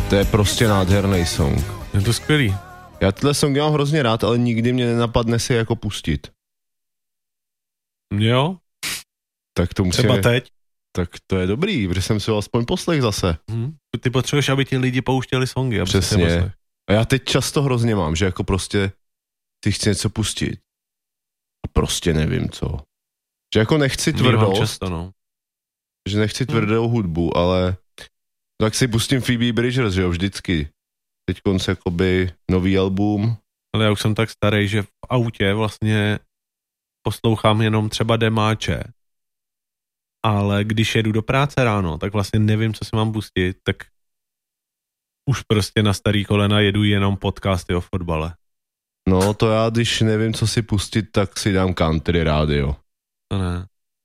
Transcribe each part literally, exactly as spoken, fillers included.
To je prostě nádherný song. Je to skvělý. Já tyhle songy mám hrozně rád, ale nikdy mě nenapadne si jako pustit. Jo? Tak to musíme... Třeba teď? Tak to je dobrý, protože jsem si ho aspoň poslech zase. Hmm. Ty potřebuješ, aby ti lidi pouštěli songy. Aby přesně. A já teď často hrozně mám, že jako prostě si chci něco pustit. A prostě nevím co. Že jako nechci tvrdost. Často, no. Že nechci tvrdou hmm. hudbu, ale tak si pustím Phoebe Bridgers, že jo, vždycky. Teď konc jakoby nový album. Ale já už jsem tak starý, že v autě vlastně poslouchám jenom třeba demáče. Ale když jedu do práce ráno, tak vlastně nevím, co si mám pustit, tak už prostě na starý kolena jedu jenom podcasty o fotbale. No to já, když nevím, co si pustit, tak si dám country rádio. To ne.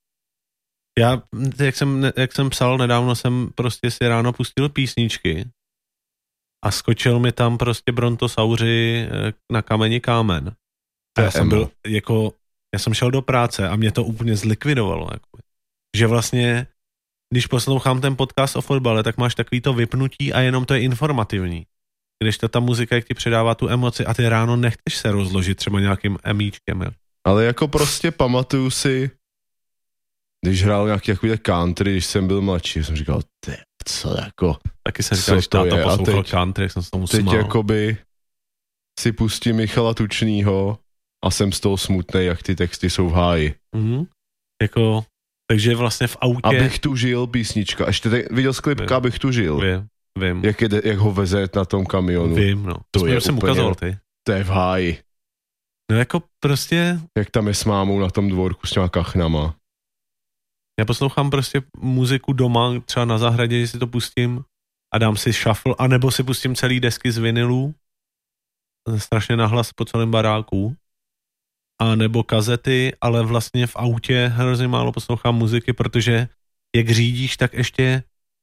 Já, jak jsem, jak jsem psal, nedávno jsem prostě si ráno pustil písničky a skočil mi tam prostě Brontosauři na kameni kámen. A já jsem byl jako, já jsem šel do práce a mě to úplně zlikvidovalo. Jako. Že vlastně, když poslouchám ten podcast o fotbale, tak máš takový to vypnutí a jenom to je informativní. Když to ta muzika, jak ti předává tu emoci a ty ráno nechceš se rozložit třeba nějakým emíčkem. Jo. Ale jako prostě pamatuju si, když hrál nějaký takový country, když jsem byl mladší, jsem říkal, ty, co jako, taky jsem říkal, když táta poslouchal teď, country, jak jsem se tomu teď smál. jakoby si pustím Michala Tučnýho a jsem z toho smutnej, jak ty texty jsou v háji. Mhm. Jako, takže vlastně v autě... Abych tu žil písnička. Ještě te, viděl jsi klipka, abych tu žil. Vím, vím. Jak, je, jak ho veze na tom kamionu. Vím, no. To, to je jsem úplně, ukazoval, ty. To je v háji. No jako prostě... Jak tam je s mámou na tom dvorku s těma kachnama. Já poslouchám prostě muziku doma, třeba na zahradě, že si to pustím a dám si shuffle, anebo si pustím celý desky z vinylů, strašně nahlas po celém baráku, a nebo kazety, ale vlastně v autě hrozně málo poslouchám muziky, protože jak řídíš, tak ještě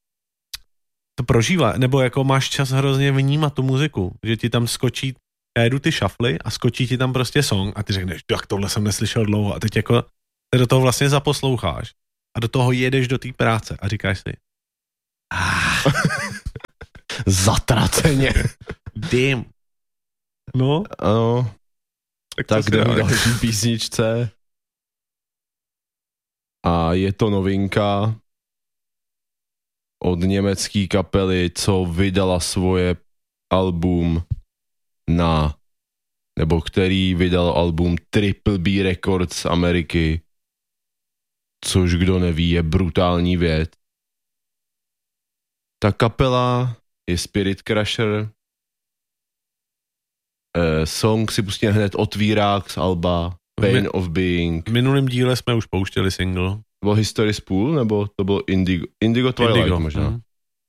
to prožívá, nebo jako máš čas hrozně vnímat tu muziku, že ti tam skočí, já jedu ty shuffly a skočí ti tam prostě song a ty řekneš, tak tohle jsem neslyšel dlouho a teď jako ty do toho vlastně zaposloucháš a do toho jedeš do té práce a říkáš si ah. Zatraceně. Dim. No. Ano. Tak, tak jdeme další písničce. A je to novinka od německé kapely, co vydala svoje album na, nebo který vydal album Triple B Records z Ameriky, což kdo neví, je brutální věc. Ta kapela je Spirit Crusher. Uh, song si pustíme hned otvírák z alba Pain of Being. V minulém díle jsme už pouštěli single. To bylo History Spool, nebo to bylo Indigo, Indigo Twilight Indigo. možná. Mm.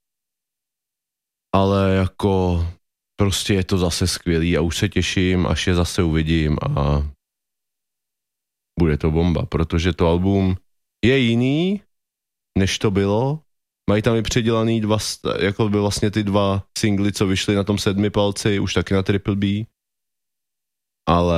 Ale jako prostě je to zase skvělý a už se těším, až je zase uvidím a bude to bomba, protože to album je jiný, než to bylo. Mají tam i předělaný dva, jako by vlastně ty dva singly, co vyšly na tom sedmi palci, už taky na Triple B. Ale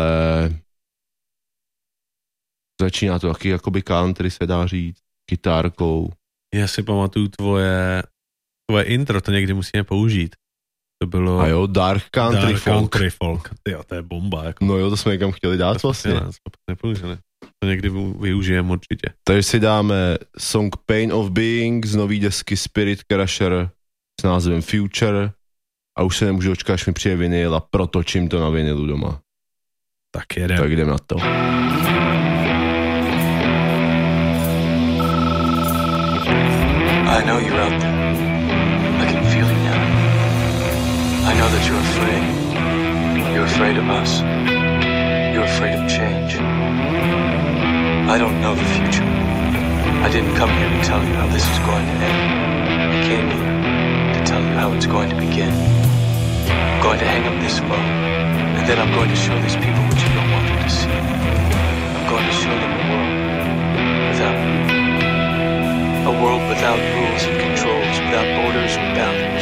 začíná to taky jakoby country, se dá říct, kytárkou. Já si pamatuju tvoje, tvoje intro, to někdy musíme použít. To bylo... A jo, Dark Country dark Folk. Country Folk. Jo, to je bomba. Jako. No jo, to jsme někam chtěli dát to vlastně. Nepoužili. To někdy využijeme určitě. Takže si dáme song Pain of Being z nový desky Spirit Crusher s názvem Future a už se nemůžu očkat, až mi přijde vinyl a protočím to na vinylu doma. Tak jedem. Tak jdem na to. I know you're out there. I can feel it now. I know that you're afraid. You're afraid of us. You're afraid of change. I don't know the future. I didn't come here to tell you how this is going to end. I came here to tell you how it's going to begin. I'm going to hang up this phone, and then I'm going to show these people what you don't want them to see. I'm going to show them a world without a world without rules and controls, without borders,